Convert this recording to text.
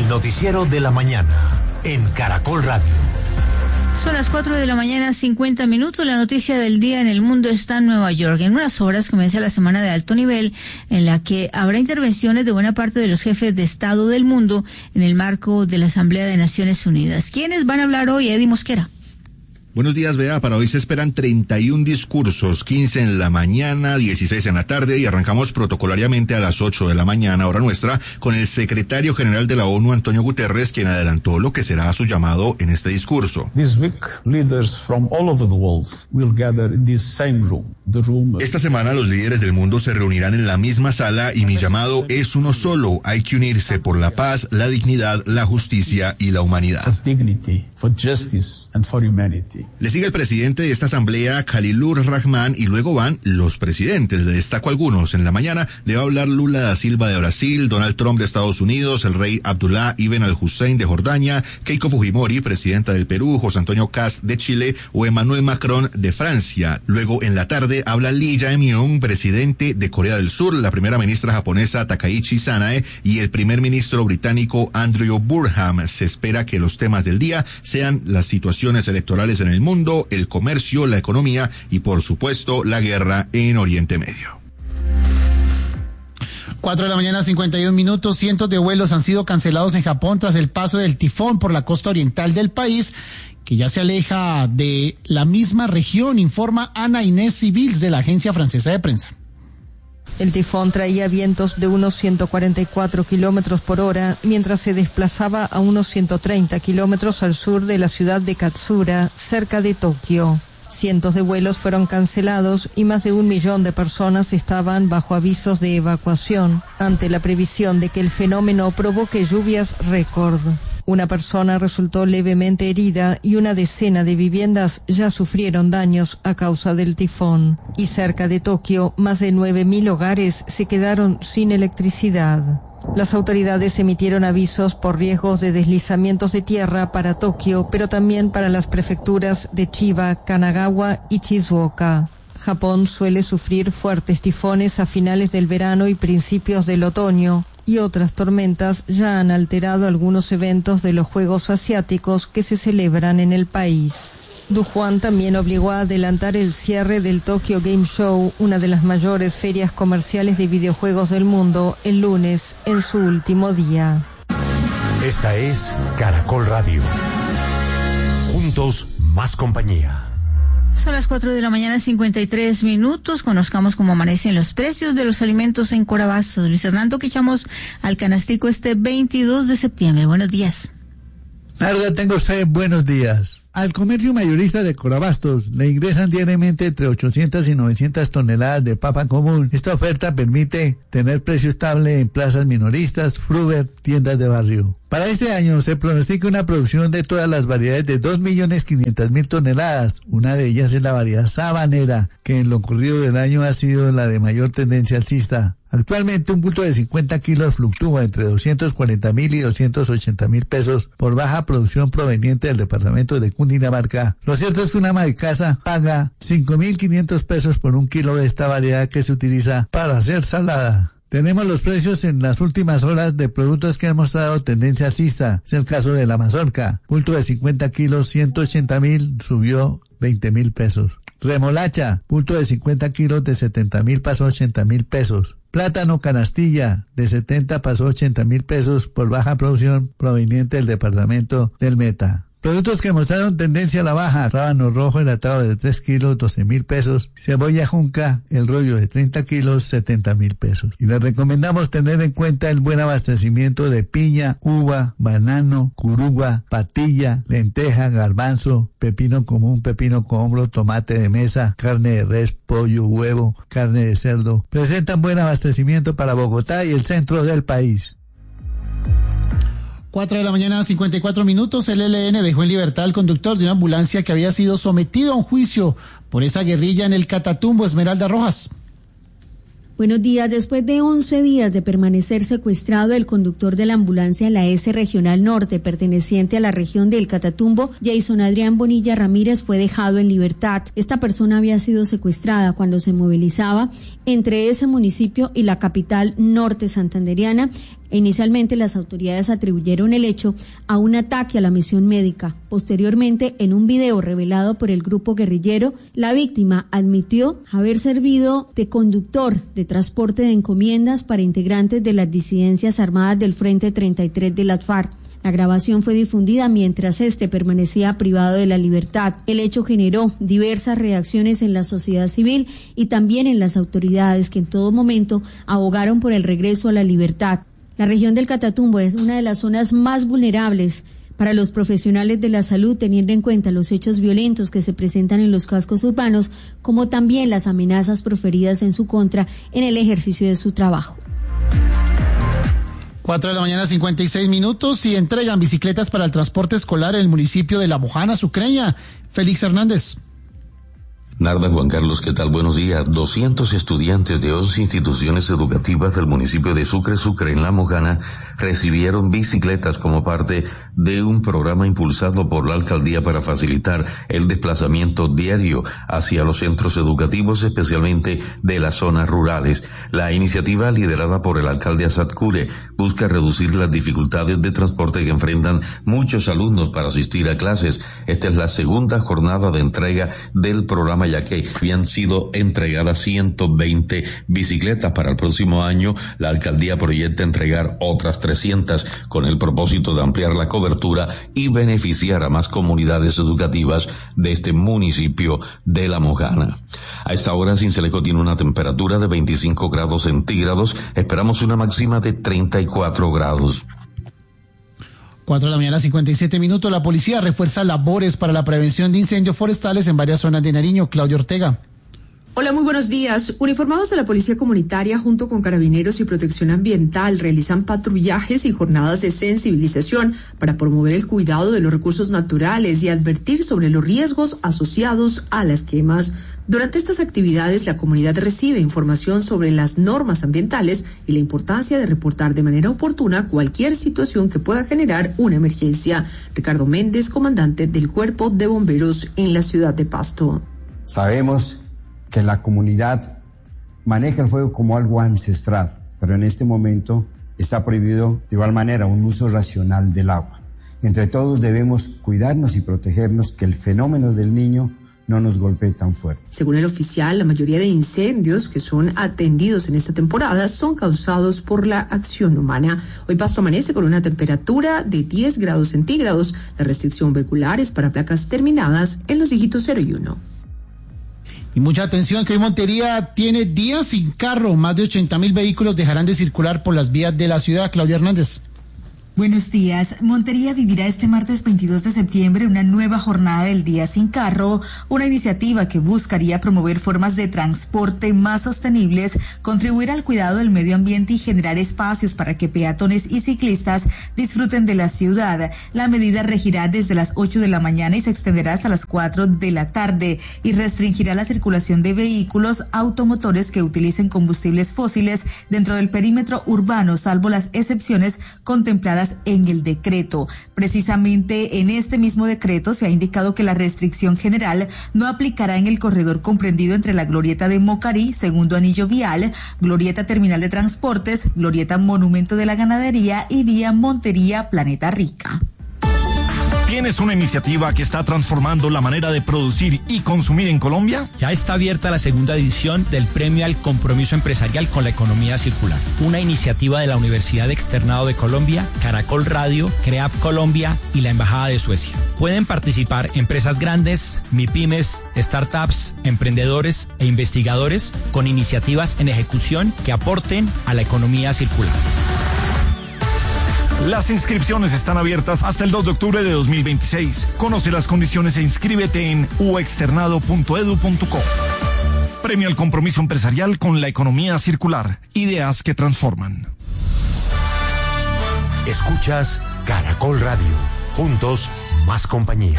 El noticiero de la mañana en Caracol Radio. Son las 4:50 a.m. La noticia del día en el mundo está en Nueva York. En unas horas comienza la semana de alto nivel, en la que habrá intervenciones de buena parte de los jefes de Estado del mundo en el marco de la Asamblea de Naciones Unidas. ¿Quiénes van a hablar hoy? Eddie Mosquera. Buenos días, Bea. Para hoy se esperan 31 discursos, 15 en la mañana, 16 en la tarde, y arrancamos protocolariamente a las 8 de la mañana, hora nuestra, con el secretario general de la ONU, Antonio Guterres, quien adelantó lo que será su llamado en este discurso. This week, leaders from all over the world will gather in this same room. Esta semana los líderes del mundo se reunirán en la misma sala y mi llamado es uno solo. Hay que unirse por la paz, la dignidad, la justicia y la humanidad. For dignity, for justice and for humanity. Le sigue el presidente de esta asamblea, Khalilur Rahman, y luego van los presidentes. Le destaco algunos. En la mañana le va a hablar Lula da Silva de Brasil, Donald Trump de Estados Unidos, el rey Abdullah Ibn al-Hussein de Jordania, Keiko Fujimori, presidenta del Perú, José Antonio Kast de Chile o Emmanuel Macron de Francia. Luego en la tarde habla Lee Jae-myung, presidente de Corea del Sur, la primera ministra japonesa Takaichi Sanae y el primer ministro británico Andrew Burham. Se espera que los temas del día sean las situaciones electorales en el mundo, el comercio, la economía y, por supuesto, la guerra en Oriente Medio. 4:51 a.m. Cientos de vuelos han sido cancelados en Japón tras el paso del tifón por la costa oriental del país, que ya se aleja de la misma región, informa Ana Inés Civils de la agencia francesa de prensa. El tifón traía vientos de unos 144 kilómetros por hora, mientras se desplazaba a unos 130 kilómetros al sur de la ciudad de Katsura, cerca de Tokio. Cientos de vuelos fueron cancelados y más de 1 millón de personas estaban bajo avisos de evacuación, ante la previsión de que el fenómeno provoque lluvias récord. Una persona resultó levemente herida y una decena de viviendas ya sufrieron daños a causa del tifón. Y cerca de Tokio, más de 9.000 hogares se quedaron sin electricidad. Las autoridades emitieron avisos por riesgos de deslizamientos de tierra para Tokio, pero también para las prefecturas de Chiba, Kanagawa y Shizuoka. Japón suele sufrir fuertes tifones a finales del verano y principios del otoño, y otras tormentas ya han alterado algunos eventos de los Juegos Asiáticos que se celebran en el país. Dujuan también obligó a adelantar el cierre del Tokyo Game Show, una de las mayores ferias comerciales de videojuegos del mundo, el lunes, en su último día. Esta es Caracol Radio. Juntos, más compañía. Son las 4:53 a.m. Conozcamos cómo amanecen los precios de los alimentos en Corabastos. Luis Hernando, que echamos al canastico este 22 de septiembre. Buenos días. Narda, tenga usted buenos días. Al comercio mayorista de Corabastos le ingresan diariamente entre 800 y 900 toneladas de papa común. Esta oferta permite tener precio estable en plazas minoristas, fruver, tiendas de barrio. Para este año se pronostica una producción de todas las variedades de 2.500.000 toneladas. Una de ellas es la variedad sabanera, que en lo corrido del año ha sido la de mayor tendencia alcista. Actualmente un bulto de 50 kilos fluctúa entre 240.000 y 280.000 pesos por baja producción proveniente del departamento de Cundinamarca. Lo cierto es que una ama de casa paga 5.500 pesos por un kilo de esta variedad que se utiliza para hacer salada. Tenemos los precios en las últimas horas de productos que han mostrado tendencia alcista. Es el caso de la mazorca. Bulto de 50 kilos, 180.000, subió 20.000 pesos. Remolacha, bulto de 50 kilos de 70.000 pasó a 80.000 pesos. Plátano canastilla de 70 pasó a 80.000 pesos por baja producción proveniente del departamento del Meta. Productos que mostraron tendencia a la baja: rábano rojo enlatado de 3 kilos, 12.000 pesos, cebolla junca, el rollo de 30 kilos, 70.000 pesos. Y les recomendamos tener en cuenta el buen abastecimiento de piña, uva, banano, curuba, patilla, lenteja, garbanzo, pepino común, pepino combro, tomate de mesa, carne de res, pollo, huevo, carne de cerdo. Presentan buen abastecimiento para Bogotá y el centro del país. 4:54 a.m. El ELN dejó en libertad al conductor de una ambulancia que había sido sometido a un juicio por esa guerrilla en el Catatumbo. Esmeralda Rojas. Buenos días. Después de 11 días de permanecer secuestrado, el conductor de la ambulancia en la S Regional Norte, perteneciente a la región del Catatumbo, Jason Adrián Bonilla Ramírez, fue dejado en libertad. Esta persona había sido secuestrada cuando se movilizaba entre ese municipio y la capital norte santanderiana Inicialmente las autoridades atribuyeron el hecho a un ataque a la misión médica. Posteriormente, en un video revelado por el grupo guerrillero, la víctima admitió haber servido de conductor de transporte de encomiendas para integrantes de las disidencias armadas del Frente 33 de las FARC. La grabación fue difundida mientras este permanecía privado de la libertad. El hecho generó diversas reacciones en la sociedad civil y también en las autoridades, que en todo momento abogaron por el regreso a la libertad. La región del Catatumbo es una de las zonas más vulnerables para los profesionales de la salud, teniendo en cuenta los hechos violentos que se presentan en los cascos urbanos, como también las amenazas proferidas en su contra en el ejercicio de su trabajo. 4:56 a.m. y entregan bicicletas para el transporte escolar en el municipio de La Mojana, Sucreña. Félix Hernández. Narda, Juan Carlos, ¿qué tal? Buenos días. 200 estudiantes de 11 instituciones educativas del municipio de Sucre en La Mojana recibieron bicicletas como parte de un programa impulsado por la alcaldía para facilitar el desplazamiento diario hacia los centros educativos, especialmente de las zonas rurales. La iniciativa, liderada por el alcalde Asad Cure, busca reducir las dificultades de transporte que enfrentan muchos alumnos para asistir a clases. Esta es la segunda jornada de entrega del programa, ya que habían sido entregadas 120 bicicletas. Para el próximo año, la alcaldía proyecta entregar otras 300 con el propósito de ampliar la cobertura y beneficiar a más comunidades educativas de este municipio de La Mojana. A esta hora, Sincelejo tiene una temperatura de 25 grados centígrados. Esperamos una máxima de 34 grados. 4:57 a.m. La policía refuerza labores para la prevención de incendios forestales en varias zonas de Nariño. Claudio Ortega. Hola, muy buenos días. Uniformados de la Policía Comunitaria junto con Carabineros y Protección Ambiental realizan patrullajes y jornadas de sensibilización para promover el cuidado de los recursos naturales y advertir sobre los riesgos asociados a las quemas. Durante estas actividades, la comunidad recibe información sobre las normas ambientales y la importancia de reportar de manera oportuna cualquier situación que pueda generar una emergencia. Ricardo Méndez, comandante del Cuerpo de Bomberos en la ciudad de Pasto. Sabemos que la comunidad maneja el fuego como algo ancestral, pero en este momento está prohibido de igual manera un uso racional del agua. Entre todos debemos cuidarnos y protegernos, que el fenómeno del Niño no nos golpee tan fuerte. Según el oficial, la mayoría de incendios que son atendidos en esta temporada son causados por la acción humana. Hoy Pasto amanece con una temperatura de 10 grados centígrados. La restricción vehicular es para placas terminadas en los dígitos 0 y 1. Y mucha atención, que hoy Montería tiene días sin carro. Más de 80.000 vehículos dejarán de circular por las vías de la ciudad. Claudia Hernández. Buenos días. Montería vivirá este martes 22 de septiembre una nueva jornada del Día Sin Carro, una iniciativa que buscaría promover formas de transporte más sostenibles, contribuir al cuidado del medio ambiente y generar espacios para que peatones y ciclistas disfruten de la ciudad. La medida regirá desde las 8 de la mañana y se extenderá hasta las 4 de la tarde y restringirá la circulación de vehículos automotores que utilicen combustibles fósiles dentro del perímetro urbano, salvo las excepciones contempladas en el decreto. Precisamente en este mismo decreto se ha indicado que la restricción general no aplicará en el corredor comprendido entre la glorieta de Mocarí, segundo anillo vial, glorieta terminal de transportes, glorieta monumento de la ganadería y vía Montería Planeta Rica. ¿Tienes una iniciativa que está transformando la manera de producir y consumir en Colombia? Ya está abierta la segunda edición del Premio al Compromiso Empresarial con la Economía Circular, una iniciativa de la Universidad Externado de Colombia, Caracol Radio, CREAF Colombia y la Embajada de Suecia. Pueden participar empresas grandes, MIPYMES, startups, emprendedores e investigadores con iniciativas en ejecución que aporten a la economía circular. Las inscripciones están abiertas hasta el 2 de octubre de 2026. Conoce las condiciones e inscríbete en uexternado.edu.co. Premio al Compromiso Empresarial con la Economía Circular. Ideas que transforman. Escuchas Caracol Radio. Juntos, más compañía.